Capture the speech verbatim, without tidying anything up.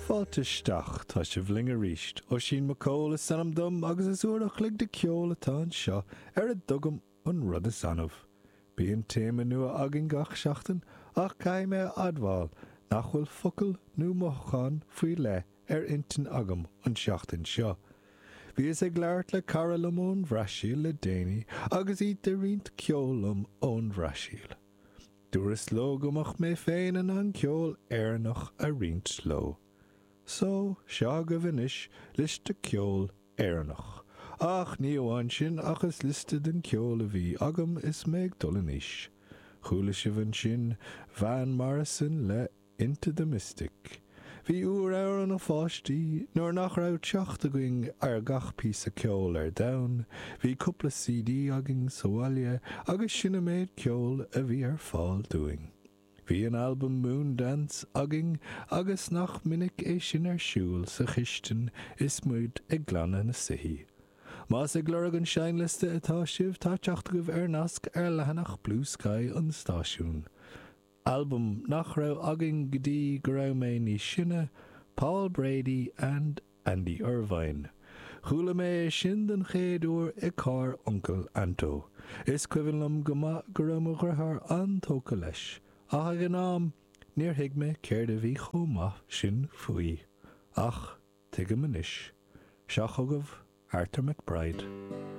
Fáilteisteach tá sé bhling a ríist ó sin mo cóla sanam dom agus is úrach lig de ceol atá an seo ar a dugam an rud is anmh. Bíon téime nua agin gach seachtain ach cai mé admháil nach bhfuil focail nó mochán faoi le ar intin agam an seachtain seo. Bhí is ag leart le carlam ón bhreisiil le déine agus iad de riont ceolam ón bhreisiil. Dúras ló gomach mé féin an ceol éarnach a riont sló. So, seo go bhanis lis de ceol éarnach. Ach ní óhain sin achas liste den ceol a bhí agam is méid dulaníis. Chúla si bhain sin Van Morrison le Into the Mystic. Bhí úr áir an a fáistí, nuair nach raibh teachta going ar gach pís a ceol ar domhan, bhí cúpla C D agin sáile agus sinna méid ceol a bhí ar fáil doing. Bhí an album Moondance agin agus nach minic é sin ar siúil sa chistean is muid ag glanna na sihí. Más ag glorg an seinliste atá sibh tá teachta go bh ar nasc ar lehanach Blue Sky an stáisiún. Album nach raibh agin go dtí go raibh mé ní sinne, Paul Brady and Andy Irvine. Chúla mé sin den chéadúr i cá Uncle Anto. Is cuivinlam go maith go raibh mo gurthar an tóca leis. Ach ag an am, níor thuig mé céir de bhí chomh sin faoi. Ach, tuige manis. Seach agah Arthur McBride.